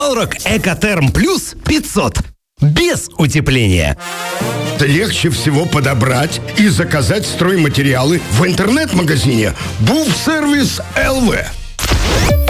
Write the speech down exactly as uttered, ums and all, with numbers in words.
Олрок Экотерм Плюс пятьсот. Без утепления. Легче всего подобрать и заказать стройматериалы в интернет-магазине «Був Сервис эл вэ».